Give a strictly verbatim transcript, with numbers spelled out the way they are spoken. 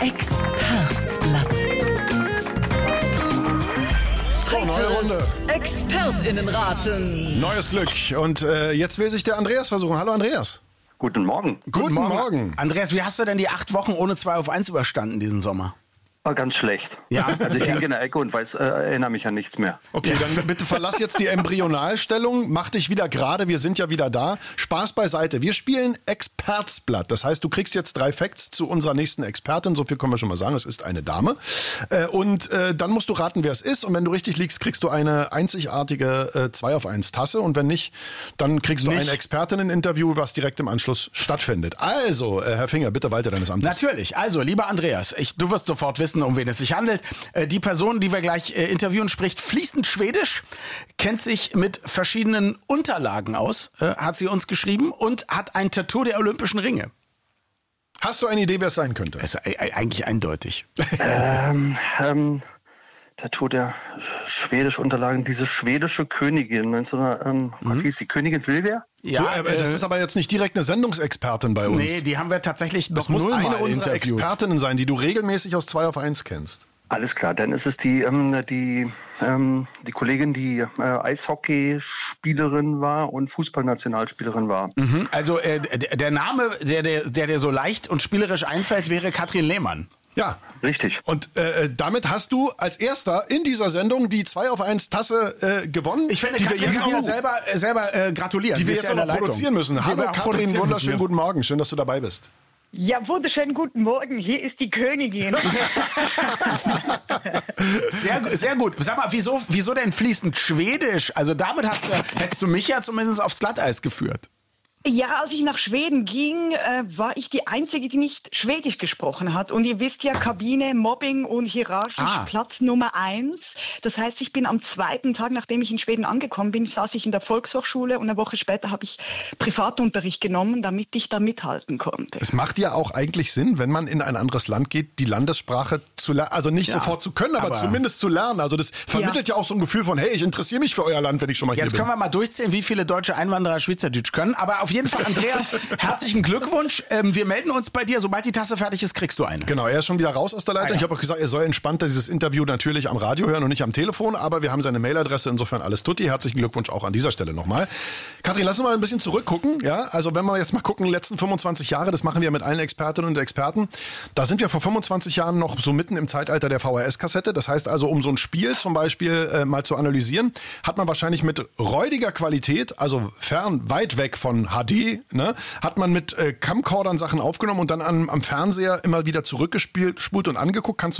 Expertsblatt. So, neue Runde. ExpertInnenraten. Neues Glück. Und äh, jetzt will sich der Andreas versuchen. Hallo Andreas. Guten Morgen. Guten Morgen. Morgen. Andreas, wie hast du denn die acht Wochen ohne zwei auf eins überstanden diesen Sommer? War ganz schlecht. Ja? Also ich hänge in der Ecke und weiß, äh, erinnere mich an nichts mehr. Okay, dann bitte verlass jetzt die Embryonalstellung, mach dich wieder gerade, wir sind ja wieder da. Spaß beiseite, wir spielen Expertsblatt. Das heißt, du kriegst jetzt drei Facts zu unserer nächsten Expertin, so viel können wir schon mal sagen, es ist eine Dame. Äh, und äh, dann musst du raten, wer es ist, und wenn du richtig liegst, kriegst du eine einzigartige äh, zwei auf eins Tasse, und wenn nicht, dann kriegst du Nicht. ein Expertinnen-Interview, was direkt im Anschluss stattfindet. Also, äh, Herr Finger, bitte Walter deines Amtes. Natürlich. Also, lieber Andreas, ich, du wirst sofort wissen, um wen es sich handelt. Äh, die Person, die wir gleich äh, interviewen, spricht fließend Schwedisch, kennt sich mit verschiedenen Unterlagen aus, äh, hat sie uns geschrieben, und hat ein Tattoo der Olympischen Ringe. Hast du eine Idee, wer es sein könnte? Das ist äh, eigentlich eindeutig. ähm, ähm, Tattoo der schwedischen Unterlagen, diese schwedische Königin, neunzehnhundert, ähm, Mhm. wie hieß die? Königin Silvia? Ja, du, äh, das ist aber jetzt nicht direkt eine Sendungsexpertin bei uns. nee, die haben wir tatsächlich noch Das muss nullmal eine unserer interviewt. Expertinnen sein, die du regelmäßig aus zwei auf eins kennst. Alles klar, dann ist es die, ähm, die, ähm, die Kollegin, die äh, Eishockeyspielerin war und Fußballnationalspielerin war. Mhm. Also äh, d- der Name, der dir der, der so leicht und spielerisch einfällt, wäre Katrin Lehmann. Ja. Richtig. Und äh, damit hast du als Erster in dieser Sendung die zwei auf eins Tasse äh, gewonnen. Ich finde, die wir Katrin jetzt kann ja auch, selber, äh, selber äh, gratulieren. die Sie wir ist jetzt ja auch in noch der produzieren Leitung. müssen. Die Hallo wir auch Katrin, produzieren wunderschönen müssen, guten Morgen. Schön, dass du dabei bist. Ja, wunderschönen guten Morgen. Hier ist die Königin. Sehr, sehr gut. Sag mal, wieso, wieso denn fließend Schwedisch? Also damit hast du, hättest du mich ja zumindest aufs Glatteis geführt. Ja, als ich nach Schweden ging, äh, war ich die Einzige, die nicht Schwedisch gesprochen hat. Und ihr wisst ja, Kabine, Mobbing und hierarchisch Ah. Platz Nummer eins. Das heißt, ich bin am zweiten Tag, nachdem ich in Schweden angekommen bin, saß ich in der Volkshochschule, und eine Woche später habe ich Privatunterricht genommen, damit ich da mithalten konnte. Es macht ja auch eigentlich Sinn, wenn man in ein anderes Land geht, die Landessprache zu lernen. Also nicht Ja, sofort zu können, aber, aber- zumindest zu lernen. Also das vermittelt ja. ja auch so ein Gefühl von, hey, ich interessiere mich für euer Land, wenn ich schon mal Jetzt hier bin. können wir mal durchzählen, wie viele deutsche Einwanderer Schweizerdeutsch können. Aber auf jeden Fall, Andreas, herzlichen Glückwunsch. Ähm, wir melden uns bei dir. Sobald die Tasse fertig ist, kriegst du eine. Genau, er ist schon wieder raus aus der Leitung. Ah, ja. Ich habe auch gesagt, er soll entspannter dieses Interview natürlich am Radio hören und nicht am Telefon, aber wir haben seine Mailadresse, insofern alles tutti. Herzlichen Glückwunsch auch an dieser Stelle nochmal. Katrin, lass uns mal ein bisschen zurückgucken. Ja, also wenn wir jetzt mal gucken, die letzten fünfundzwanzig Jahre, das machen wir mit allen Expertinnen und Experten, da sind wir vor fünfundzwanzig Jahren noch so mitten im Zeitalter der V H S-Kassette. Das heißt also, um so ein Spiel zum Beispiel äh, mal zu analysieren, hat man wahrscheinlich mit räudiger Qualität, also fern, weit weg von H D, ne, hat man mit äh, Camcordern Sachen aufgenommen und dann am, am Fernseher immer wieder zurückgespult und angeguckt. Kannst du